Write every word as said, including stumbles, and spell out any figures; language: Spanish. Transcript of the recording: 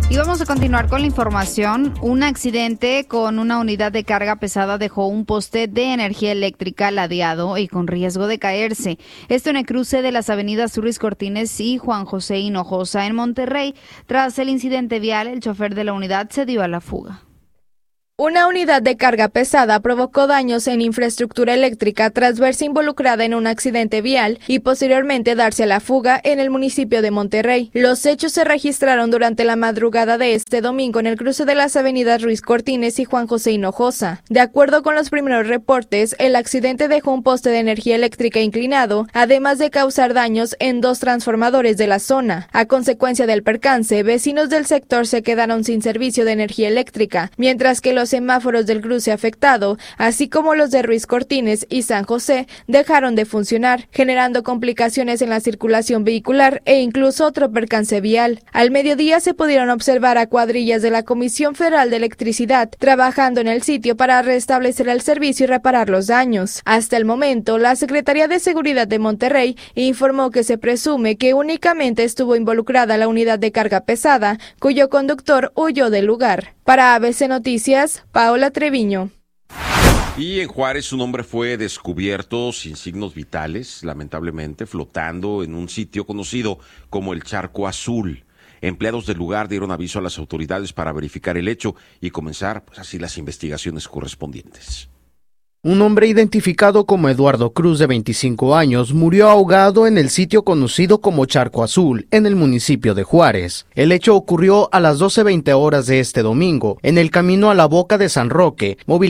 Y vamos a continuar con la información. Un accidente con una unidad de carga pesada dejó un poste de energía eléctrica ladeado y con riesgo de caerse. Esto en el cruce de las avenidas Ruiz Cortines y Juan José Hinojosa en Monterrey. Tras el incidente vial, el chofer de la unidad se dio a la fuga. Una unidad de carga pesada provocó daños en infraestructura eléctrica tras verse involucrada en un accidente vial y posteriormente darse a la fuga en el municipio de Monterrey. Los hechos se registraron durante la madrugada de este domingo en el cruce de las avenidas Ruiz Cortines y Juan José Hinojosa. De acuerdo con los primeros reportes, el accidente dejó un poste de energía eléctrica inclinado, además de causar daños en dos transformadores de la zona. A consecuencia del percance, vecinos del sector se quedaron sin servicio de energía eléctrica, mientras que los Los semáforos del cruce afectado, así como los de Ruiz Cortines y San José, dejaron de funcionar, generando complicaciones en la circulación vehicular e incluso otro percance vial. Al mediodía se pudieron observar a cuadrillas de la Comisión Federal de Electricidad trabajando en el sitio para restablecer el servicio y reparar los daños. Hasta el momento, la Secretaría de Seguridad de Monterrey informó que se presume que únicamente estuvo involucrada la unidad de carga pesada, cuyo conductor huyó del lugar. Para A B C Noticias, Paola Treviño. Y en Juárez un hombre fue descubierto sin signos vitales, lamentablemente, flotando en un sitio conocido como el Charco Azul. Empleados del lugar dieron aviso a las autoridades para verificar el hecho y comenzar, pues, así las investigaciones correspondientes. Un hombre identificado como Eduardo Cruz, de veinticinco años, murió ahogado en el sitio conocido como Charco Azul, en el municipio de Juárez. El hecho ocurrió a las doce veinte horas de este domingo, en el camino a la Boca de San Roque,